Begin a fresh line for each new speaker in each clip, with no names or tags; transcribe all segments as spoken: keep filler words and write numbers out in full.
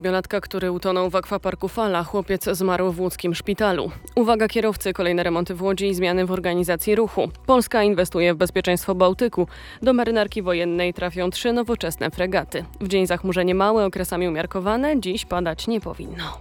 Siedmiolatka, który utonął w akwaparku Fala. Chłopiec zmarł w łódzkim szpitalu. Uwaga kierowcy, kolejne remonty w Łodzi i zmiany w organizacji ruchu. Polska inwestuje w bezpieczeństwo Bałtyku. Do marynarki wojennej trafią trzy nowoczesne fregaty. W dzień zachmurzenie małe, okresami umiarkowane, dziś padać nie powinno.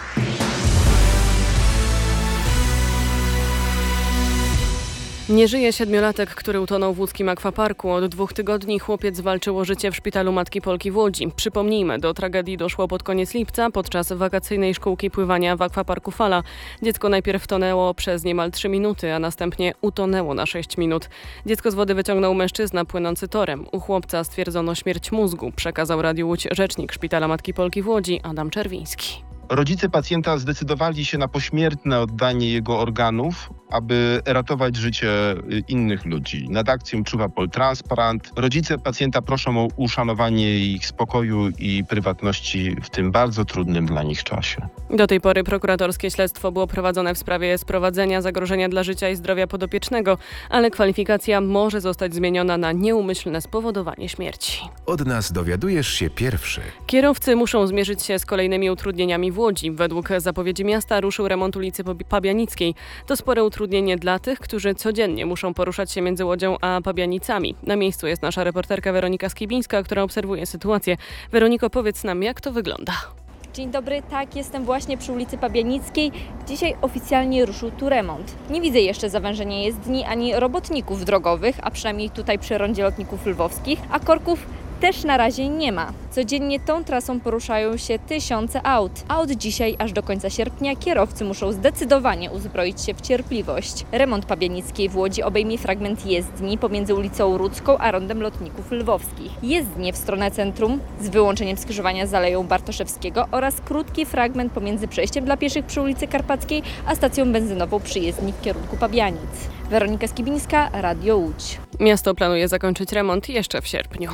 Nie żyje siedmiolatek, który utonął w łódzkim akwaparku. Od dwóch tygodni chłopiec walczył o życie w szpitalu Matki Polki w Łodzi. Przypomnijmy, do tragedii doszło pod koniec lipca podczas wakacyjnej szkółki pływania w akwaparku Fala. Dziecko najpierw tonęło przez niemal trzy minuty, a następnie utonęło na sześć minut. Dziecko z wody wyciągnął mężczyzna płynący torem. U chłopca stwierdzono śmierć mózgu, przekazał Radiu Łódź rzecznik Szpitala Matki Polki w Łodzi Adam Czerwiński.
Rodzice pacjenta zdecydowali się na pośmiertne oddanie jego organów, aby ratować życie innych ludzi. Nad akcją czuwa Poltransparent. Rodzice pacjenta proszą o uszanowanie ich spokoju i prywatności w tym bardzo trudnym dla nich czasie.
Do tej pory prokuratorskie śledztwo było prowadzone w sprawie sprowadzenia zagrożenia dla życia i zdrowia podopiecznego, ale kwalifikacja może zostać zmieniona na nieumyślne spowodowanie śmierci.
Od nas dowiadujesz się pierwszy.
Kierowcy muszą zmierzyć się z kolejnymi utrudnieniami w Łodzi. Według zapowiedzi miasta ruszył remont ulicy Pabianickiej. To spore utrudnienie dla tych, którzy codziennie muszą poruszać się między Łodzią a Pabianicami. Na miejscu jest nasza reporterka Weronika Skibińska, która obserwuje sytuację. Weroniko, powiedz nam, jak to wygląda?
Dzień dobry, tak, jestem właśnie przy ulicy Pabianickiej. Dzisiaj oficjalnie ruszył tu remont. Nie widzę jeszcze zawężenia jezdni ani robotników drogowych, a przynajmniej tutaj przy rondzie lotników lwowskich, a korków też na razie nie ma. Codziennie tą trasą poruszają się tysiące aut, a od dzisiaj aż do końca sierpnia kierowcy muszą zdecydowanie uzbroić się w cierpliwość. Remont Pabianickiej w Łodzi obejmie fragment jezdni pomiędzy ulicą Rudzką a rondem lotników lwowskich. Jezdnie w stronę centrum z wyłączeniem skrzyżowania z Aleją Bartoszewskiego oraz krótki fragment pomiędzy przejściem dla pieszych przy ulicy Karpackiej a stacją benzynową przy jezdni w kierunku Pabianic. Weronika Skibińska, Radio Łódź.
Miasto planuje zakończyć remont jeszcze w sierpniu.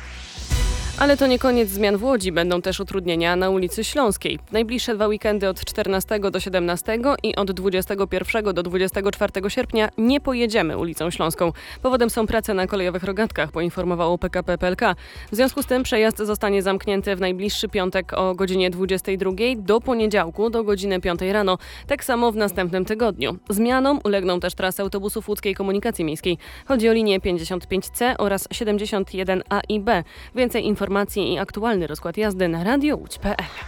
Ale to nie koniec zmian w Łodzi, będą też utrudnienia na ulicy Śląskiej. Najbliższe dwa weekendy od czternastego do siedemnastego i od dwudziestego pierwszego do dwudziestego czwartego sierpnia nie pojedziemy ulicą Śląską. Powodem są prace na kolejowych rogatkach, poinformowało P K P P L K. W związku z tym przejazd zostanie zamknięty w najbliższy piątek o godzinie dwudziestej drugiej do poniedziałku do godziny piątej rano. Tak samo w następnym tygodniu. Zmianom ulegną też trasy autobusów łódzkiej komunikacji miejskiej. Chodzi o linię pięćdziesiąt pięć C oraz siedemdziesiąt jeden A i B. Więcej informacji Informacje i aktualny rozkład jazdy na radio łódź kropka p l.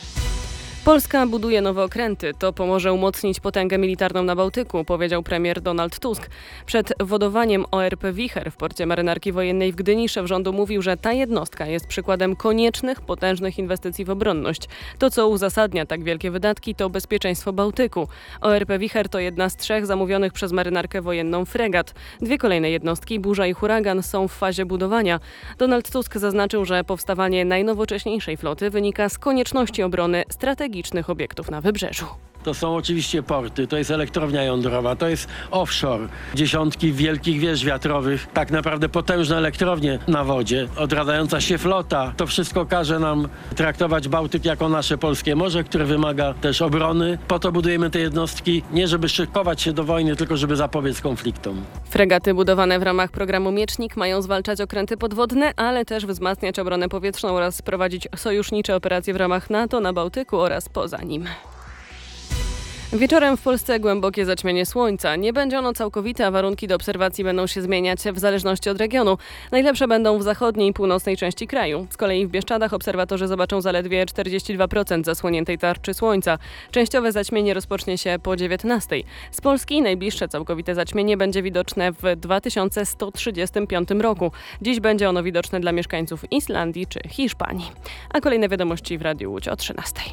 Polska buduje nowe okręty. To pomoże umocnić potęgę militarną na Bałtyku, powiedział premier Donald Tusk. Przed wodowaniem O R P Wicher w porcie marynarki wojennej w Gdyni szef rządu mówił, że ta jednostka jest przykładem koniecznych, potężnych inwestycji w obronność. To, co uzasadnia tak wielkie wydatki, to bezpieczeństwo Bałtyku. O R P Wicher to jedna z trzech zamówionych przez marynarkę wojenną fregat. Dwie kolejne jednostki, Burza i Huragan, są w fazie budowania. Donald Tusk zaznaczył, że powstawanie najnowocześniejszej floty wynika z konieczności obrony strategicznej obiektów na wybrzeżu.
To są oczywiście porty, to jest elektrownia jądrowa, to jest offshore. Dziesiątki wielkich wież wiatrowych, tak naprawdę potężne elektrownie na wodzie, odradzająca się flota. To wszystko każe nam traktować Bałtyk jako nasze polskie morze, które wymaga też obrony. Po to budujemy te jednostki, nie żeby szykować się do wojny, tylko żeby zapobiec konfliktom.
Fregaty budowane w ramach programu Miecznik mają zwalczać okręty podwodne, ale też wzmacniać obronę powietrzną oraz prowadzić sojusznicze operacje w ramach NATO na Bałtyku oraz poza nim. Wieczorem w Polsce głębokie zaćmienie słońca. Nie będzie ono całkowite, a warunki do obserwacji będą się zmieniać w zależności od regionu. Najlepsze będą w zachodniej i północnej części kraju. Z kolei w Bieszczadach obserwatorzy zobaczą zaledwie czterdzieści dwa procent zasłoniętej tarczy słońca. Częściowe zaćmienie rozpocznie się po dziewiętnastej. Z Polski najbliższe całkowite zaćmienie będzie widoczne w dwa tysiące sto trzydziestym piątym roku. Dziś będzie ono widoczne dla mieszkańców Islandii czy Hiszpanii. A kolejne wiadomości w Radiu Łódź o trzynastej.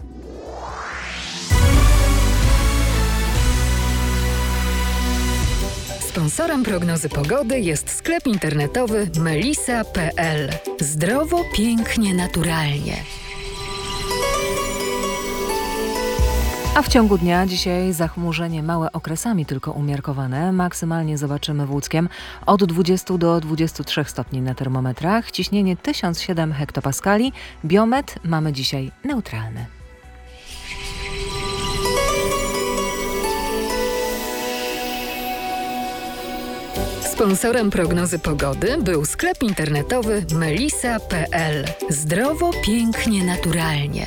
Sponsorem prognozy pogody jest sklep internetowy melisa kropka p l. Zdrowo, pięknie, naturalnie.
A w ciągu dnia dzisiaj zachmurzenie małe, okresami tylko umiarkowane. Maksymalnie zobaczymy w Łódzkiem od dwudziestu do dwudziestu trzech stopni na termometrach. Ciśnienie tysiąc siedem hektopaskali. Biometr mamy dzisiaj neutralny.
Sponsorem prognozy pogody był sklep internetowy melisa kropka p l. Zdrowo, pięknie, naturalnie.